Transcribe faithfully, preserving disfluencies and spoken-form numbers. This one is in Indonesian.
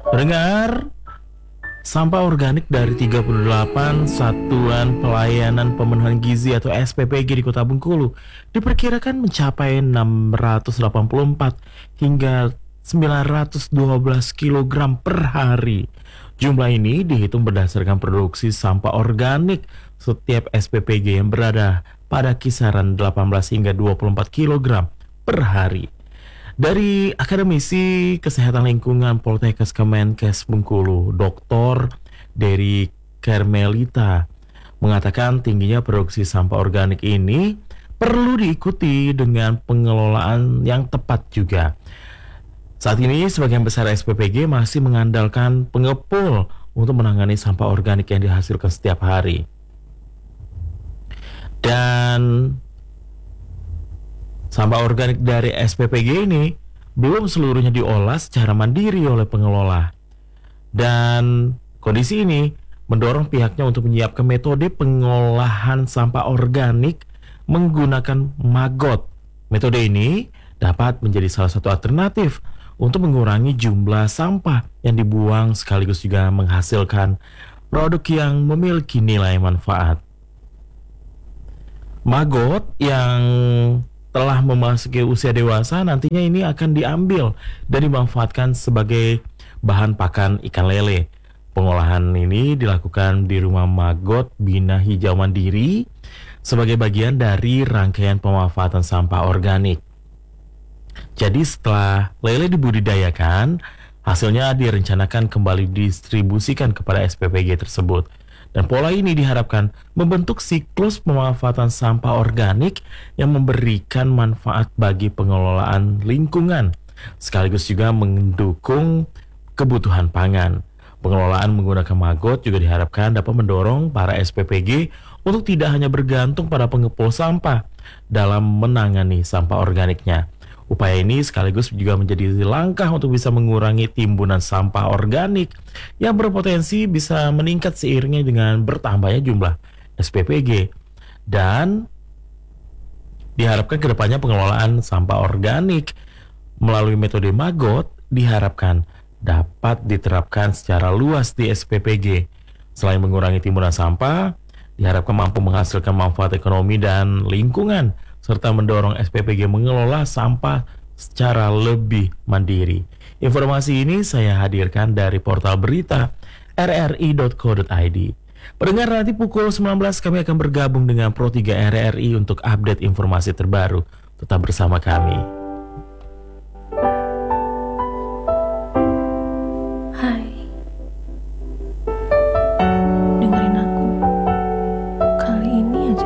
Pendengar, sampah organik dari tiga puluh delapan Satuan Pelayanan Pemenuhan Gizi atau S P P G di Kota Bengkulu diperkirakan mencapai enam ratus delapan puluh empat hingga sembilan ratus dua belas kilogram per hari. Jumlah ini dihitung berdasarkan produksi sampah organik setiap S P P G yang berada pada kisaran delapan belas hingga dua puluh empat kilogram per hari. Dari akademisi Kesehatan Lingkungan Poltekkes Kemenkes Bengkulu, doktor Dery Carmelita mengatakan tingginya produksi sampah organik ini perlu diikuti dengan pengelolaan yang tepat juga. Saat ini sebagian besar S P P G masih mengandalkan pengepul untuk menangani sampah organik yang dihasilkan setiap hari. Dan sampah organik dari S P P G ini belum seluruhnya diolah secara mandiri oleh pengelola. Dan kondisi ini mendorong pihaknya untuk menyiapkan metode pengolahan sampah organik menggunakan maggot. Metode ini dapat menjadi salah satu alternatif untuk mengurangi jumlah sampah yang dibuang sekaligus juga menghasilkan produk yang memiliki nilai manfaat. Maggot yang telah memasuki usia dewasa nantinya ini akan diambil dan dimanfaatkan sebagai bahan pakan ikan lele. Pengolahan ini dilakukan di rumah maggot Bina Hijau Mandiri sebagai bagian dari rangkaian pemanfaatan sampah organik. Jadi setelah lele dibudidayakan, hasilnya direncanakan kembali didistribusikan kepada S P P G tersebut. Dan pola ini diharapkan membentuk siklus pemanfaatan sampah organik yang memberikan manfaat bagi pengelolaan lingkungan, sekaligus juga mendukung kebutuhan pangan. Pengelolaan menggunakan maggot juga diharapkan dapat mendorong para S P P G untuk tidak hanya bergantung pada pengepul sampah dalam menangani sampah organiknya. Upaya ini sekaligus juga menjadi langkah untuk bisa mengurangi timbunan sampah organik yang berpotensi bisa meningkat seiringnya dengan bertambahnya jumlah S P P G. Dan diharapkan kedepannya pengelolaan sampah organik melalui metode maggot diharapkan dapat diterapkan secara luas di S P P G. Selain mengurangi timbunan sampah, diharapkan mampu menghasilkan manfaat ekonomi dan lingkungan, serta mendorong S P P G mengelola sampah secara lebih mandiri. Informasi ini saya hadirkan dari portal berita r r i dot co dot i d. Pendengar, nanti pukul sembilan belas kami akan bergabung dengan Pro tiga R R I untuk update informasi terbaru. Tetap bersama kami.